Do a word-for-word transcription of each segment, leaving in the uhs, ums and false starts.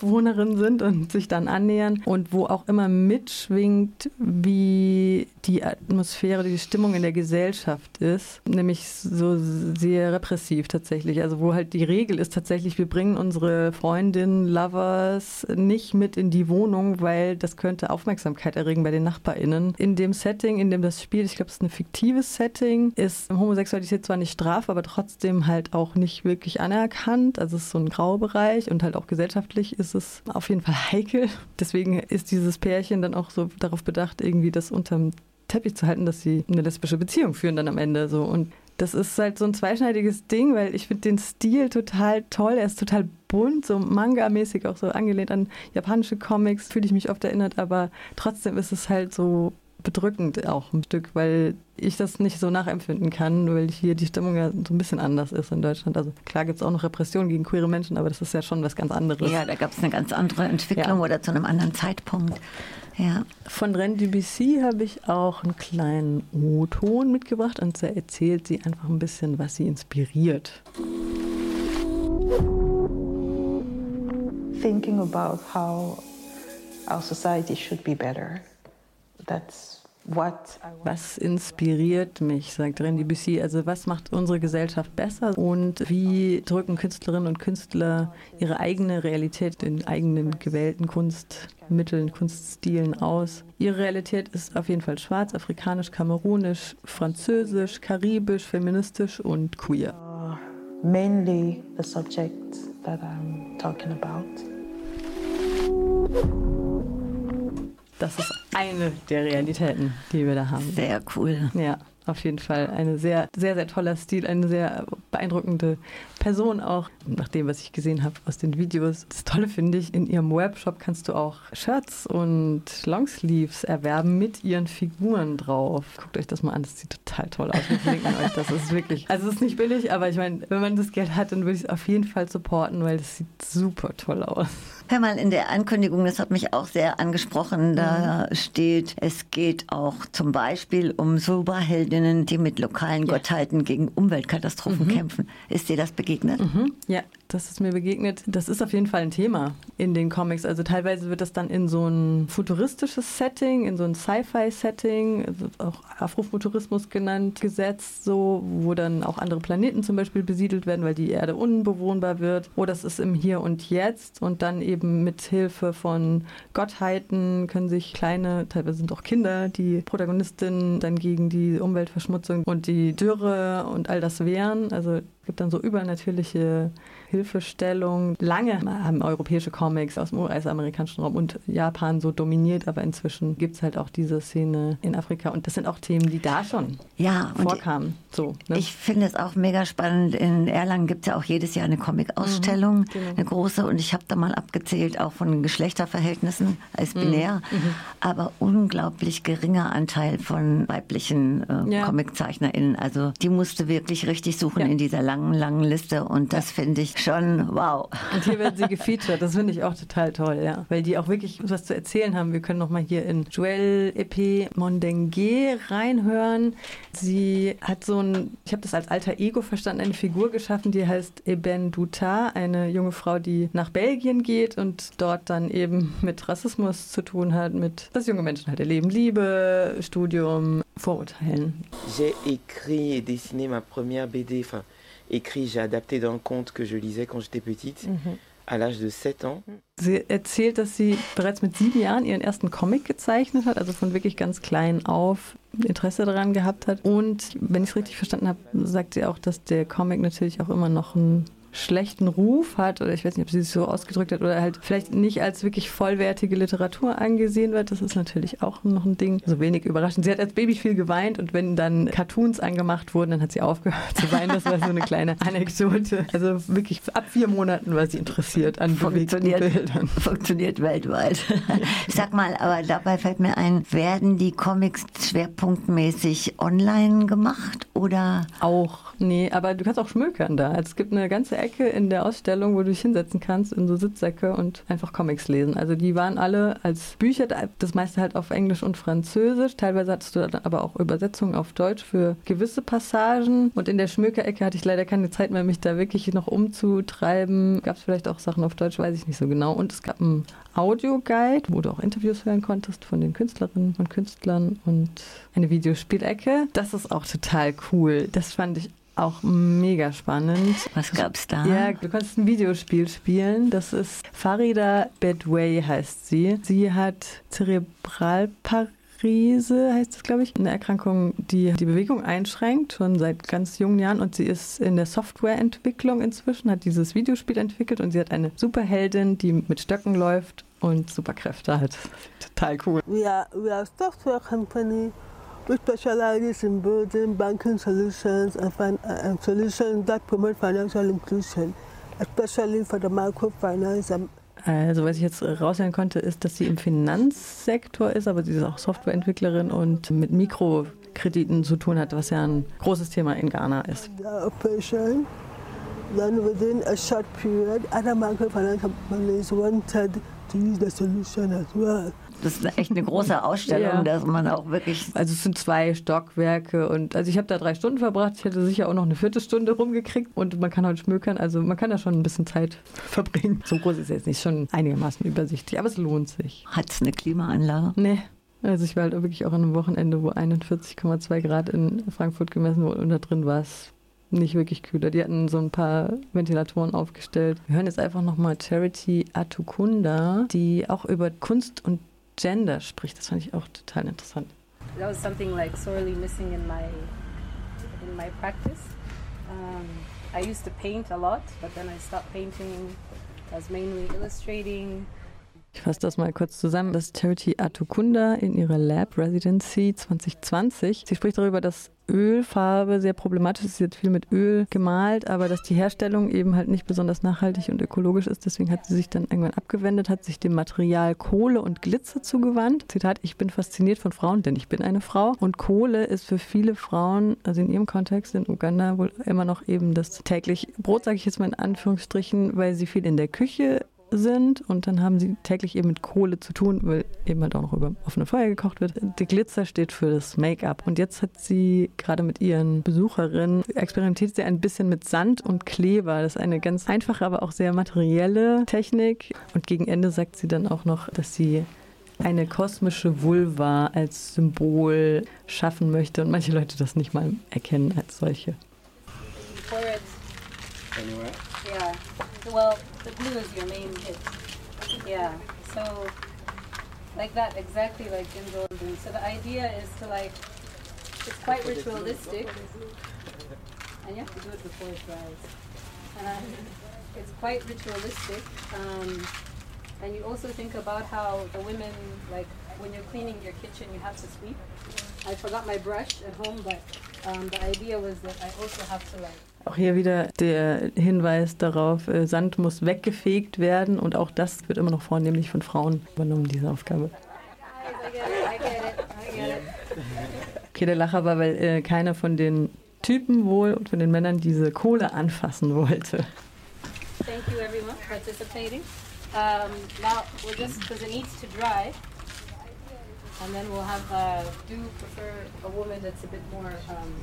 Mitbewohnerinnen sind und sich dann annähern und wo auch immer mitschwingt, wie die Atmosphäre, die Stimmung in der Gesellschaft ist, nämlich so sehr repressiv tatsächlich. Also wo halt die Regel ist tatsächlich, wir bringen unsere Freundinnen, Lovers nicht mit in die Wohnung, weil das könnte Aufmerksamkeit erregen bei den NachbarInnen. In dem Setting, in dem das spielt, ich glaube, es ist ein fiktives Setting, ist Homosexualität zwar nicht straf, aber trotzdem halt auch nicht wirklich anerkannt. Also es ist so ein Graubereich und halt auch gesellschaftlich ist es auf jeden Fall heikel. Deswegen ist dieses Pärchen dann auch so darauf bedacht, irgendwie das unterm Teppich zu halten, dass sie eine lesbische Beziehung führen dann am Ende so. Und das ist halt so ein zweischneidiges Ding, weil ich finde den Stil total toll. Er ist total bunt, so Manga-mäßig, auch so angelehnt an japanische Comics, fühle ich mich oft erinnert, aber trotzdem ist es halt so bedrückend auch ein Stück, weil ich das nicht so nachempfinden kann, weil hier die Stimmung ja so ein bisschen anders ist in Deutschland. Also klar gibt es auch noch Repression gegen queere Menschen, aber das ist ja schon was ganz anderes. Ja, da gab es eine ganz andere Entwicklung ja. oder zu einem anderen Zeitpunkt. Ja. Von Ren Dubussy habe ich auch einen kleinen O-Ton mitgebracht und da erzählt sie einfach ein bisschen, was sie inspiriert. Thinking about how our society should be better. That's what was inspiriert mich, sagt Ren Dubussy. Also was macht unsere Gesellschaft besser und wie drücken Künstlerinnen und Künstler ihre eigene Realität in eigenen gewählten Kunstmitteln, Kunststilen aus. Ihre Realität ist auf jeden Fall schwarz, afrikanisch, kamerunisch, französisch, karibisch, feministisch und queer. Uh, mainly the subject that I'm talking about. Das ist eine der Realitäten, die wir da haben. Sehr cool. Ja, auf jeden Fall. Eine sehr, sehr, sehr toller Stil, eine sehr beeindruckende Person auch. Nach dem, was ich gesehen habe aus den Videos. Das Tolle finde ich, in ihrem Webshop kannst du auch Shirts und Longsleeves erwerben mit ihren Figuren drauf. Guckt euch das mal an, das sieht total toll aus. Wir verlinken euch das. Das ist wirklich, also es ist nicht billig, aber ich meine, wenn man das Geld hat, dann würde ich es auf jeden Fall supporten, weil das sieht super toll aus. Hör mal, in der Ankündigung, das hat mich auch sehr angesprochen, da mhm. steht, es geht auch zum Beispiel um Superheldinnen, die mit lokalen ja. Gottheiten gegen Umweltkatastrophen mhm. kämpfen. Ist dir das begegnet? Mhm. Ja, das ist mir begegnet. Das ist auf jeden Fall ein Thema in den Comics. Also teilweise wird das dann in so ein futuristisches Setting, in so ein Sci-Fi-Setting, also auch Afrofuturismus genannt, gesetzt, so, wo dann auch andere Planeten zum Beispiel besiedelt werden, weil die Erde unbewohnbar wird. Oder das ist im Hier und Jetzt und dann eben mit Hilfe von Gottheiten können sich kleine, teilweise sind auch Kinder, die Protagonistinnen dann gegen die Umweltverschmutzung und die Dürre und all das wehren. Also es gibt dann so übernatürliche Hilfestellung. Lange haben europäische Comics aus dem US-amerikanischen Raum und Japan so dominiert, aber inzwischen gibt es halt auch diese Szene in Afrika und das sind auch Themen, die da schon ja, vorkamen. So, ne? Ich finde es auch mega spannend. In Erlangen gibt es ja auch jedes Jahr eine Comic-Ausstellung, mhm, genau. eine große, und ich habe da mal abgezählt, auch von den Geschlechterverhältnissen als binär, mhm. aber unglaublich geringer Anteil von weiblichen äh, ja. ComiczeichnerInnen. Also die musste wirklich richtig suchen ja. in dieser langen, langen Liste und das ja. finde ich schon wow. Und hier werden sie gefeatured, das finde ich auch total toll, ja. Weil die auch wirklich was zu erzählen haben. Wir können noch mal hier in Joelle Epée Mondengue reinhören. Sie hat so ein, ich habe das als alter Ego verstanden, eine Figur geschaffen, die heißt Eben Douta, eine junge Frau, die nach Belgien geht und dort dann eben mit Rassismus zu tun hat, mit, was junge Menschen halt erleben, Liebe, Studium, Vorurteilen. J'ai écrit et dessiné ma première B D, enfin écrit, j'ai adapté d'un conte que je lisais quand j'étais petite, mhm. à l'âge de sept ans. Sie erzählt, dass sie bereits mit sieben Jahren ihren ersten Comic gezeichnet hat, also von wirklich ganz klein auf Interesse daran gehabt hat. Und wenn ich es richtig verstanden habe, sagt sie auch, dass der Comic natürlich auch immer noch ein schlechten Ruf hat, oder ich weiß nicht, ob sie sich so ausgedrückt hat, oder halt vielleicht nicht als wirklich vollwertige Literatur angesehen wird. Das ist natürlich auch noch ein Ding. So wenig überraschend. Sie hat als Baby viel geweint und wenn dann Cartoons angemacht wurden, dann hat sie aufgehört zu weinen. Das war so eine kleine Anekdote. Also wirklich ab vier Monaten war sie interessiert an bewegten Bildern. Funktioniert weltweit. Sag mal, aber dabei fällt mir ein, werden die Comics schwerpunktmäßig online gemacht oder? Auch, nee, aber du kannst auch schmökern da. Es gibt eine ganze Ecke in der Ausstellung, wo du dich hinsetzen kannst in so Sitzsäcke und einfach Comics lesen. Also die waren alle als Bücher, das meiste halt auf Englisch und Französisch. Teilweise hattest du dann aber auch Übersetzungen auf Deutsch für gewisse Passagen. Und in der Schmökerecke hatte ich leider keine Zeit mehr, mich da wirklich noch umzutreiben. Gab es vielleicht auch Sachen auf Deutsch, weiß ich nicht so genau. Und es gab einen Audioguide, wo du auch Interviews hören konntest von den Künstlerinnen und Künstlern und eine Videospielecke. Das ist auch total cool. Das fand ich auch mega spannend. Was gab's da? Ja, du konntest ein Videospiel spielen. Das ist Farida Bedway heißt sie. Sie hat Zerebralparese, heißt es, glaube ich. Eine Erkrankung, die die Bewegung einschränkt, schon seit ganz jungen Jahren. Und sie ist in der Softwareentwicklung inzwischen, hat dieses Videospiel entwickelt und sie hat eine Superheldin, die mit Stöcken läuft und Superkräfte hat. Total cool. We are, we are a software company. We specialize in building banking solutions and, fin- and solutions that promote financial inclusion, especially for the microfinance. Also was ich jetzt raushören konnte, ist, dass sie im Finanzsektor ist, aber sie ist auch Softwareentwicklerin und mit Mikrokrediten zu tun hat, was ja ein großes Thema in Ghana ist. Operation, then within a short period, other microfinance companies wanted to use the solution as well. Das ist echt eine große Ausstellung, ja. Dass man auch wirklich... Also es sind zwei Stockwerke und also ich habe da drei Stunden verbracht. Ich hätte sicher auch noch eine Viertelstunde rumgekriegt und man kann heute schmökern. Also man kann da schon ein bisschen Zeit verbringen. So groß ist es jetzt nicht, schon einigermaßen übersichtlich, aber es lohnt sich. Hat es eine Klimaanlage? Nee. Also ich war halt wirklich auch an einem Wochenende, wo einundvierzig Komma zwei Grad in Frankfurt gemessen wurde und da drin war es nicht wirklich kühler. Die hatten so ein paar Ventilatoren aufgestellt. Wir hören jetzt einfach nochmal Charity Atukunda, die auch über Kunst und Gender spricht. Das fand ich auch total interessant. That was something like sorely missing in my in my practice. Um, I used to paint a lot, but then I stopped painting. I was mainly illustrating. Ich fasse das mal kurz zusammen. Das ist Charity Atukunda in ihrer Lab Residency zwanzig zwanzig. Sie spricht darüber, dass Ölfarbe sehr problematisch ist. Sie hat viel mit Öl gemalt, aber dass die Herstellung eben halt nicht besonders nachhaltig und ökologisch ist. Deswegen hat sie sich dann irgendwann abgewendet, hat sich dem Material Kohle und Glitzer zugewandt. Zitat, ich bin fasziniert von Frauen, denn ich bin eine Frau. Und Kohle ist für viele Frauen, also in ihrem Kontext in Uganda, wohl immer noch eben das täglich Brot, sage ich jetzt mal in Anführungsstrichen, weil sie viel in der Küche sind und dann haben sie täglich eben mit Kohle zu tun, weil eben halt auch noch über offene Feuer gekocht wird. Der Glitzer steht für das Make-up und jetzt hat sie gerade mit ihren Besucherinnen experimentiert sie ein bisschen mit Sand und Kleber. Das ist eine ganz einfache, aber auch sehr materielle Technik und gegen Ende sagt sie dann auch noch, dass sie eine kosmische Vulva als Symbol schaffen möchte und manche Leute das nicht mal erkennen als solche. Anywhere? Yeah. Well, the blue is your main hit. Yeah. So, like that, exactly like Ginzo was doing. So the idea is to like, it's quite ritualistic, and you have to do it before it dries. Um, it's quite ritualistic, um, and you also think about how the women, like when you're cleaning your kitchen, you have to sweep. I forgot my brush at home, but um, the idea was that I also have to like. Auch hier wieder der Hinweis darauf, Sand muss weggefegt werden und auch das wird immer noch vornehmlich von Frauen übernommen, diese Aufgabe. Okay, der Lacher war, weil äh, keiner von den Typen wohl und von den Männern diese Kohle anfassen wollte. Thank you everyone for participating. Um, now we'll just, because it needs to dry, and then we'll have, uh, do prefer a woman that's a bit more, um,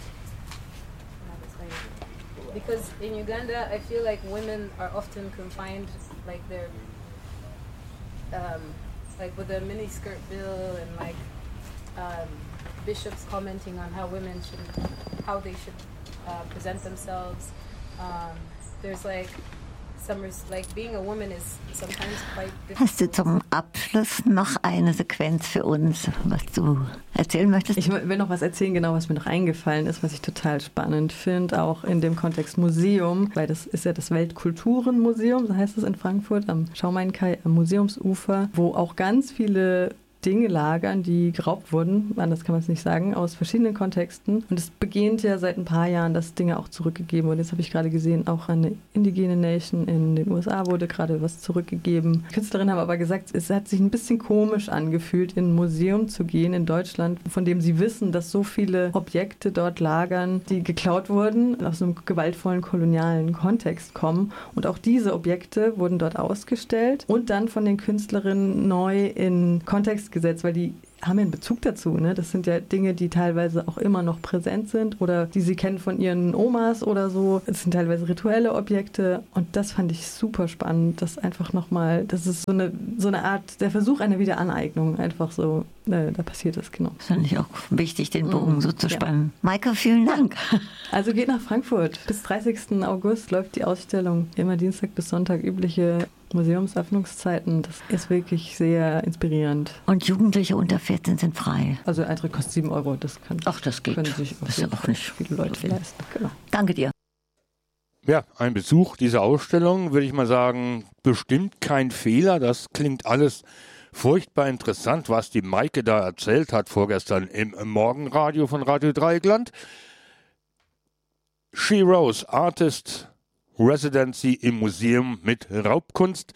because in Uganda, I feel like women are often confined, like they're, um, like with the miniskirt bill and like um, bishops commenting on how women should, how they should uh, present themselves. Um, there's like some, like being a woman is sometimes quite difficult. Hast du zum Abschluss noch eine Sequenz für uns, was du erzählen möchtest? Ich will noch was erzählen, genau, was mir noch eingefallen ist, was ich total spannend finde, auch in dem Kontext Museum, weil das ist ja das Weltkulturenmuseum, so heißt es in Frankfurt, am Schaumainkai, am Museumsufer, wo auch ganz viele Dinge lagern, die geraubt wurden, anders kann man es nicht sagen, aus verschiedenen Kontexten. Und es beginnt ja seit ein paar Jahren, dass Dinge auch zurückgegeben wurden. Jetzt habe ich gerade gesehen, auch an eine indigene Nation in den U S A wurde gerade was zurückgegeben. Die Künstlerinnen haben aber gesagt, es hat sich ein bisschen komisch angefühlt, in ein Museum zu gehen in Deutschland, von dem sie wissen, dass so viele Objekte dort lagern, die geklaut wurden, aus einem gewaltvollen kolonialen Kontext kommen. Und auch diese Objekte wurden dort ausgestellt und dann von den Künstlerinnen neu in Kontext gesetzt, weil die haben ja einen Bezug dazu. Ne? Das sind ja Dinge, die teilweise auch immer noch präsent sind oder die sie kennen von ihren Omas oder so. Es sind teilweise rituelle Objekte und das fand ich super spannend, das einfach nochmal, das ist so eine, so eine Art, der Versuch einer Wiederaneignung, einfach so, äh, da passiert das, genau. Das fand ich auch wichtig, den Bogen mhm. so zu spannen. Ja. Maike, vielen Dank. Also geht nach Frankfurt. Bis dreißigsten August läuft die Ausstellung. Immer Dienstag bis Sonntag übliche Museumsöffnungszeiten. Das ist wirklich sehr inspirierend. Und Jugendliche unter vierzehn sind frei. Also Eintritt kostet sieben Euro. Das kann Ach, das geht. Können sich das ist auch nicht viele Leute viel. leisten. Genau. Danke dir. Ja, ein Besuch dieser Ausstellung, würde ich mal sagen, bestimmt kein Fehler. Das klingt alles furchtbar interessant, was die Maike da erzählt hat vorgestern im Morgenradio von Radio Dreieckland. She Rose, Artist Residency im Museum mit Raubkunst.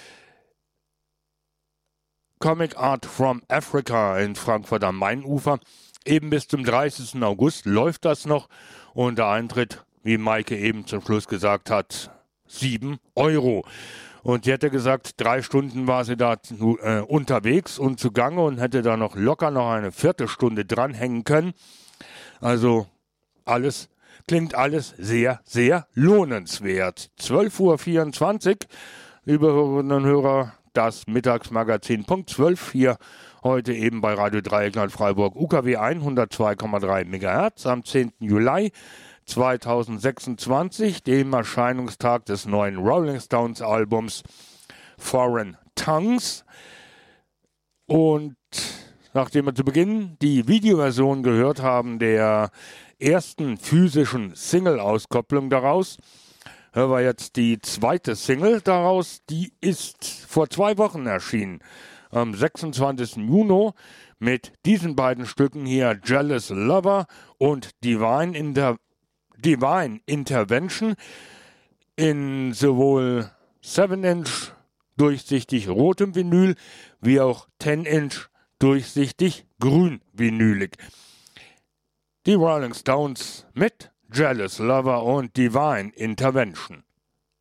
Comic Art from Africa in Frankfurt am Mainufer. Eben bis zum dreißigsten August läuft das noch und der Eintritt, wie Maike eben zum Schluss gesagt hat, sieben Euro. Und sie hätte gesagt, drei Stunden war sie da äh, unterwegs und zugange und hätte da noch locker noch eine Viertelstunde dranhängen können. Also alles klingt alles sehr, sehr lohnenswert. zwölf Uhr vierundzwanzig, liebe Hörerinnen und Hörer, das Mittagsmagazin Punkt zwölf hier heute eben bei Radio Dreieckland Freiburg U K W hundertzwei Komma drei Megahertz am zehnten Juli zweitausendsechsundzwanzig, dem Erscheinungstag des neuen Rolling Stones Albums Foreign Tongues. Und nachdem wir zu Beginn die Videoversion gehört haben der ersten physischen Single-Auskopplung daraus, hören wir jetzt die zweite Single daraus. Die ist vor zwei Wochen erschienen, am sechsundzwanzigsten Juni, mit diesen beiden Stücken hier, Jealous Lover und Divine, Inter- Divine Intervention, in sowohl seven Inch durchsichtig rotem Vinyl wie auch ten Inch durchsichtig grün vinylig. Die Rolling Stones mit Jealous Lover und Divine Intervention.